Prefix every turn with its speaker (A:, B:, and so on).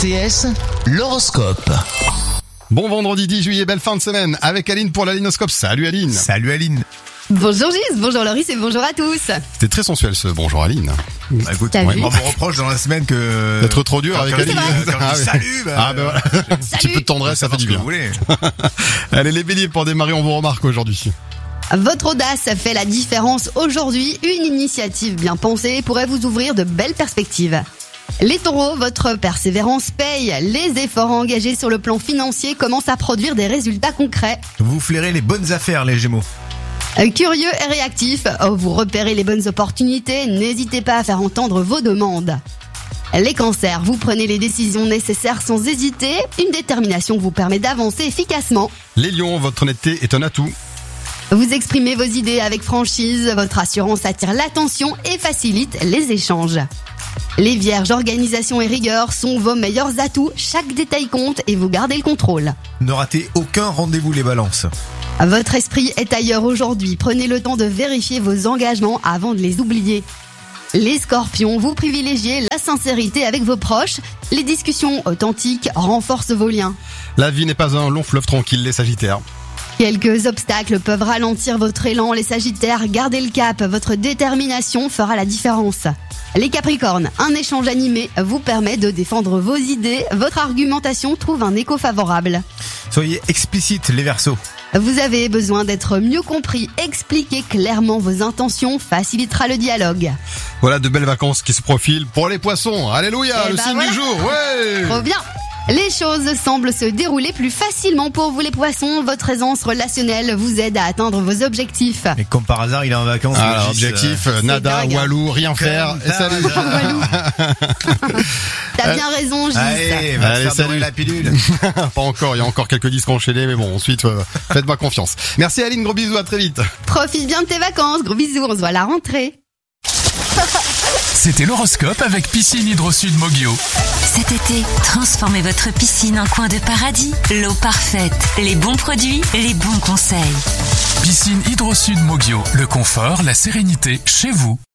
A: RTS, l'horoscope.
B: Bon vendredi 10 juillet, belle fin de semaine avec Aline pour l'Alinoscope. Salut Aline.
C: Salut Aline.
D: Bonjour Gis, bonjour Loris et bonjour à tous.
B: C'était très sensuel ce bonjour Aline.
C: Bah écoute,
D: T'as vu
C: on me reproche dans la semaine que...
B: D'être trop dur avec Aline.
C: Salut
B: Ah ben voilà. Un petit peu de tendresse, ça fait du bien. Allez les béliers, pour démarrer, on vous remarque aujourd'hui.
D: Votre audace fait la différence aujourd'hui. Une initiative bien pensée pourrait vous ouvrir de belles perspectives. Les taureaux, votre persévérance paye. Les efforts engagés sur le plan financier commencent à produire des résultats concrets.
C: Vous flairez les bonnes affaires, les Gémeaux.
D: Curieux et réactif, vous repérez les bonnes opportunités, n'hésitez pas à faire entendre vos demandes. Les cancers, vous prenez les décisions nécessaires sans hésiter. Une détermination vous permet d'avancer efficacement.
B: Les lions, votre honnêteté est un atout.
D: Vous exprimez vos idées avec franchise, votre assurance attire l'attention et facilite les échanges. Les vierges, organisation et rigueur sont vos meilleurs atouts, chaque détail compte et vous gardez le contrôle.
C: Ne ratez aucun rendez-vous, les balances.
D: Votre esprit est ailleurs aujourd'hui, prenez le temps de vérifier vos engagements avant de les oublier. Les scorpions, vous privilégiez la sincérité avec vos proches, les discussions authentiques renforcent vos liens.
B: La vie n'est pas un long fleuve tranquille, les sagittaires.
D: Quelques obstacles peuvent ralentir votre élan, les sagittaires, gardez le cap, votre détermination fera la différence. Les capricornes, un échange animé vous permet de défendre vos idées, votre argumentation trouve un écho favorable.
C: Soyez explicites, les Verseaux.
D: Vous avez besoin d'être mieux compris, expliquez clairement vos intentions, facilitera le dialogue.
B: Voilà de belles vacances qui se profilent pour les poissons. Alléluia, le signe
D: voilà.
B: du jour, ouais.
D: Trop bien. Les choses semblent se dérouler plus facilement pour vous les poissons. Votre aisance relationnelle vous aide à atteindre vos objectifs.
C: Et comme par hasard, il est en vacances.
B: Alors,
C: Gis,
B: objectif, nada,
D: dingue, hein.
B: walou, rien faire. Et salut.
D: T'as bien raison, Gis.
C: Allez,
B: Allez, salut.
C: salut la pilule.
B: Pas encore, il y a encore quelques disques enchaînés, mais bon, ensuite, faites-moi confiance. Merci Aline, gros bisous, à très vite.
D: Profite bien de tes vacances. Gros bisous, on se voit à la rentrée.
E: C'était l'horoscope avec Piscine Hydro-Sud Mogio.
F: Cet été, transformez votre piscine en coin de paradis. L'eau parfaite, les bons produits, les bons conseils.
E: Piscine Hydro-Sud Mogio. Le confort, la sérénité, chez vous.